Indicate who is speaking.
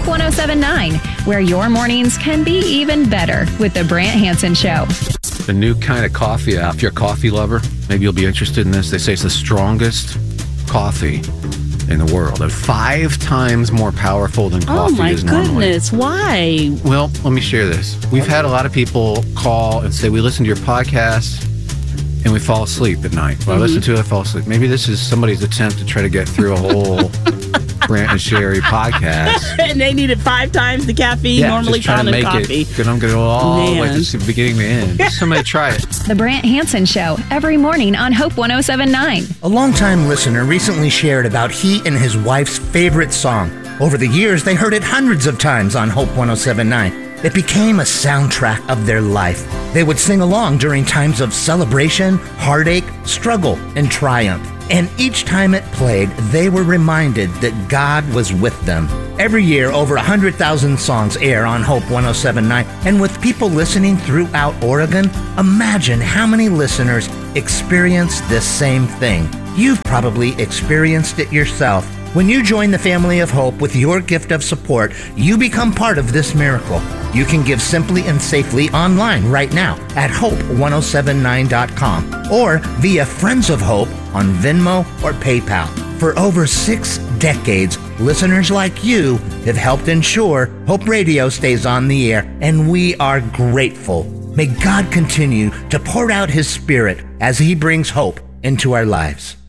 Speaker 1: Hope 107.9, where your mornings can be even better with The Brant Hansen Show.
Speaker 2: The new kind of coffee app. If you're a coffee lover, maybe you'll be interested in this. They say it's the strongest coffee in the world. And 5 times more powerful than coffee is normally.
Speaker 3: Oh, my goodness. Why?
Speaker 2: Well, let me share this. We've had a lot of people call and say, we listen to your podcast and we fall asleep at night. Well, I listen to it, I fall asleep. Maybe this is somebody's attempt to try to get through a whole Brant and Sherry podcast.
Speaker 3: And they needed 5 times the caffeine normally found in coffee.
Speaker 2: Because I'm going to go all the way to the beginning to end. Somebody try it.
Speaker 1: The Brant Hansen Show, every morning on Hope 107.9.
Speaker 4: A longtime listener recently shared about he and his wife's favorite song. Over the years, they heard it hundreds of times on Hope 107.9. It became a soundtrack of their life. They would sing along during times of celebration, heartache, struggle, and triumph. And each time it played, they were reminded that God was with them. Every year, over 100,000 songs air on Hope 107.9. And with people listening throughout Oregon, imagine how many listeners experience this same thing. You've probably experienced it yourself. When you join the family of Hope with your gift of support, you become part of this miracle. You can give simply and safely online right now at hope1079.com or via Friends of Hope on Venmo or PayPal. For over 6 decades, listeners like you have helped ensure Hope Radio stays on the air, and we are grateful. May God continue to pour out His Spirit as He brings hope into our lives.